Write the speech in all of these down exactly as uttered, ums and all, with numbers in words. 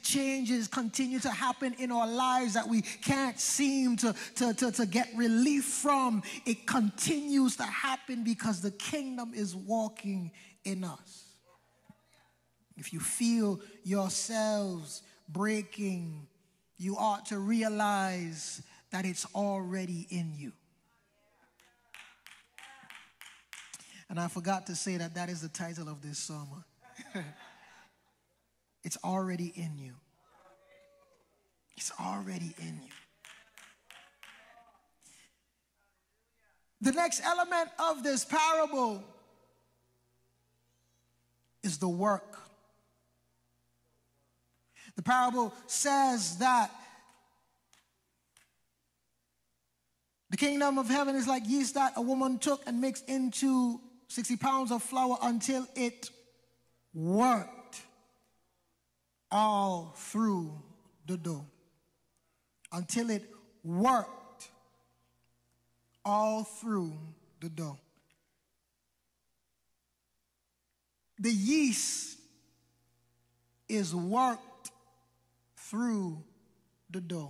changes continue to happen in our lives that we can't seem to, to, to, to get relief from, it continues to happen because the kingdom is walking in us. If you feel yourselves breaking, you ought to realize that it's already in you. And I forgot to say that that is the title of this sermon. It's already in you. It's already in you. The next element of this parable is the work. The parable says that the kingdom of heaven is like yeast that a woman took and mixed into sixty pounds of flour until it worked all through the dough. Until it worked all through the dough. The yeast is worked through the dough.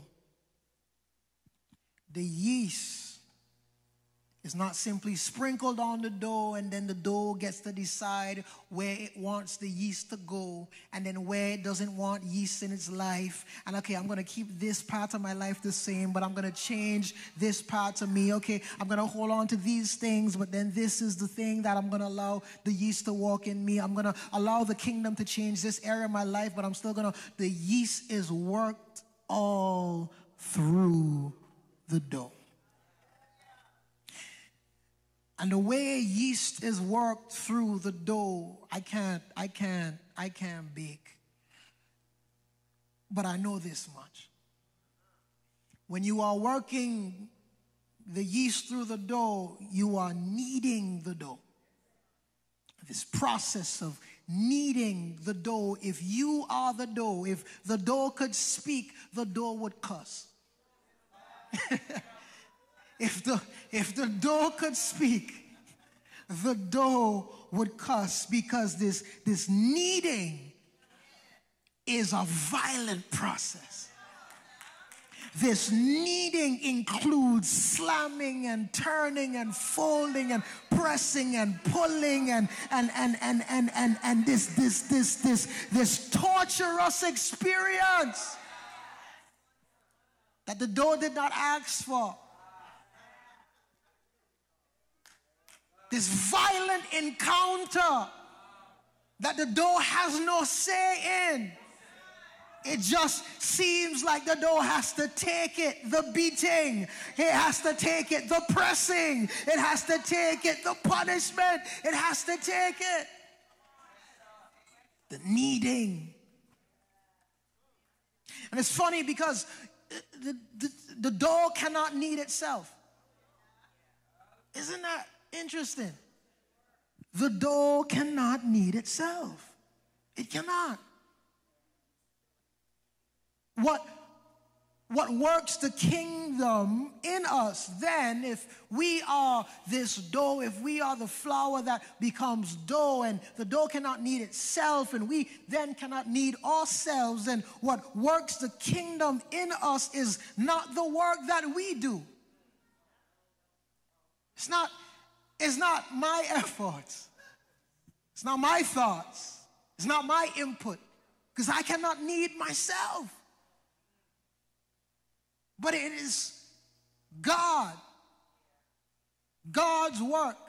The yeast is not simply sprinkled on the dough and then the dough gets to decide where it wants the yeast to go and then where it doesn't want yeast in its life. And okay, I'm going to keep this part of my life the same, but I'm going to change this part of me. Okay, I'm going to hold on to these things, but then this is the thing that I'm going to allow the yeast to walk in me. I'm going to allow the kingdom to change this area of my life, but I'm still going to, the yeast is worked all through the dough. And the way yeast is worked through the dough, I can't, I can't, I can't bake. But I know this much. When you are working the yeast through the dough, you are kneading the dough. This process of kneading the dough, if you are the dough, if the dough could speak, the dough would cuss. If the, if the dough could speak, the dough would cuss, because this, this kneading is a violent process. This kneading includes slamming and turning and folding and pressing and pulling and and and and and and, and this this this this this torturous experience that the dough did not ask for. This violent encounter that the dough has no say in. It just seems like the dough has to take it, the beating. It has to take it, the pressing. It has to take it, the punishment. It has to take it, the kneading. And it's funny because the, the, the dough cannot knead itself. Isn't that interesting? The dough cannot knead itself. It cannot. What, what works the kingdom in us then, if we are this dough, if we are the flour that becomes dough, and the dough cannot knead itself, and we then cannot knead ourselves, then what works the kingdom in us is not the work that we do. It's not, it's not my efforts. It's not my thoughts. It's not my input, because I cannot knead myself. But it is God, God's work